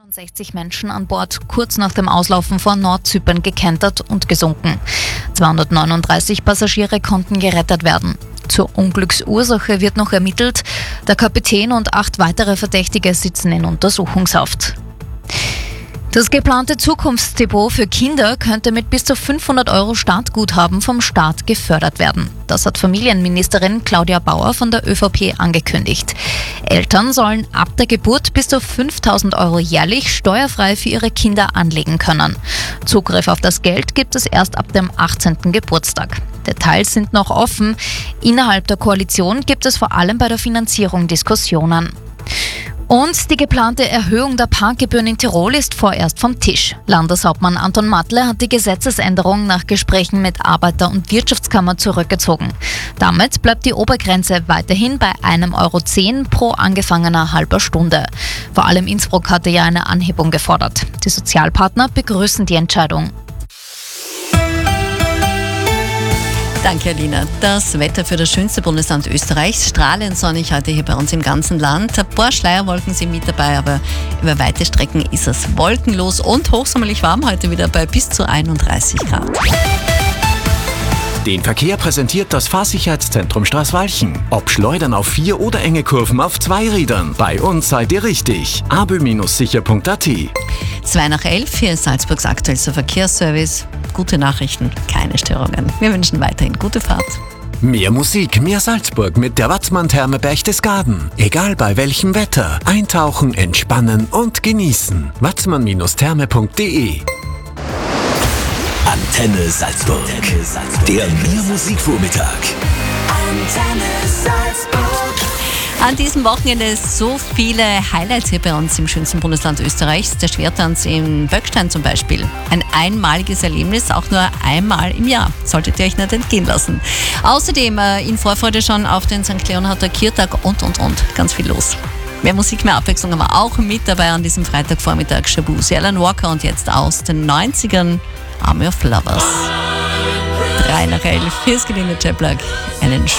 60 Menschen an Bord kurz nach dem Auslaufen vor Nordzypern gekentert und gesunken. 239 Passagiere konnten gerettet werden. Zur Unglücksursache wird noch ermittelt. Der Kapitän und 8 weitere Verdächtige sitzen in Untersuchungshaft. Das geplante Zukunftsdepot für Kinder könnte mit bis zu 500 € Startguthaben vom Staat gefördert werden. Das hat Familienministerin Claudia Bauer von der ÖVP angekündigt. Eltern sollen ab der Geburt bis zu 5.000 € jährlich steuerfrei für ihre Kinder anlegen können. Zugriff auf das Geld gibt es erst ab dem 18. Geburtstag. Details sind noch offen. Innerhalb der Koalition gibt es vor allem bei der Finanzierung Diskussionen. Und die geplante Erhöhung der Parkgebühren in Tirol ist vorerst vom Tisch. Landeshauptmann Anton Matle hat die Gesetzesänderung nach Gesprächen mit Arbeiter- und Wirtschaftskammer zurückgezogen. Damit bleibt die Obergrenze weiterhin bei 1,10 € pro angefangener halber Stunde. Vor allem Innsbruck hatte ja eine Anhebung gefordert. Die Sozialpartner begrüßen die Entscheidung. Danke, Alina. Das Wetter für das schönste Bundesland Österreichs. Strahlend sonnig heute hier bei uns im ganzen Land. Ein paar Schleierwolken sind mit dabei, aber über weite Strecken ist es wolkenlos und hochsommerlich warm heute wieder bei bis zu 31 Grad. Den Verkehr präsentiert das Fahrsicherheitszentrum Straßwalchen. Ob Schleudern auf 4 oder enge Kurven auf 2 Rädern. Bei uns seid ihr richtig. abö-sicher.at. 11:02, hier ist Salzburgs aktuellster Verkehrsservice. Gute Nachrichten, keine Störungen. Wir wünschen weiterhin gute Fahrt. Mehr Musik, mehr Salzburg mit der Watzmann-Therme Berchtesgaden. Egal bei welchem Wetter. Eintauchen, entspannen und genießen. watzmann-therme.de. Antenne Salzburg. Der Mehr Musikvormittag. Antenne Salzburg. An diesem Wochenende so viele Highlights hier bei uns im schönsten Bundesland Österreichs. Der Schwertanz in Böckstein zum Beispiel. Ein einmaliges Erlebnis, auch nur einmal im Jahr. Solltet ihr euch nicht entgehen lassen. Außerdem in Vorfreude schon auf den St. Leonharder Kirtag und. Ganz viel los. Mehr Musik, mehr Abwechslung, aber auch mit dabei an diesem Freitagvormittag. Shaboozey, Alan Walker und jetzt aus den 90ern Army of Lovers. 11:03, hier ist Gelinde Jetlag. Einen